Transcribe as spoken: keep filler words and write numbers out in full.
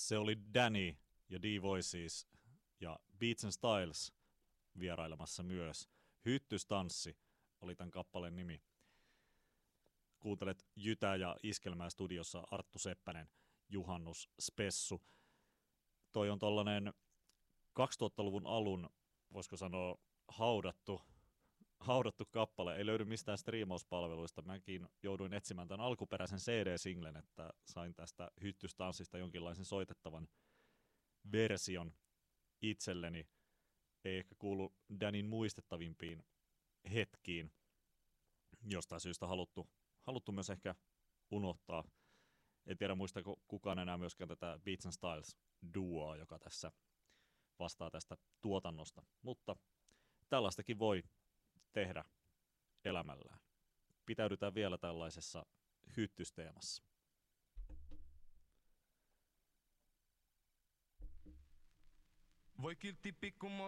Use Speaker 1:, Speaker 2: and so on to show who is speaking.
Speaker 1: Se oli Danny ja D-Voices ja Beats and Styles vierailemassa myös. Hyttystanssi oli tämän kappaleen nimi. Kuuntelet Jytä ja Iskelmää studiossa Arttu Seppänen, Juhannus Spessu. Toi on tollanen kaksituhattaluvun alun, voisiko sanoa, haudattu, haudattu kappale. Ei löydy mistään striimauspalveluista. Mäkin jouduin etsimään tämän alkuperäisen C D-singlen, että sain tästä Hyttystanssista jonkinlaisen soitettavan version itselleni. Ei ehkä kuulu Danin muistettavimpiin hetkiin. Jostain syystä haluttu, haluttu myös ehkä unohtaa. En tiedä muistako kukaan enää myöskään tätä Beats and Styles duoa, joka tässä vastaa tästä tuotannosta. Mutta tällaistakin voi tehdä elämällään. Pitäydytään vielä tällaisessa hyttysteemassa.
Speaker 2: Voi kiltti pikku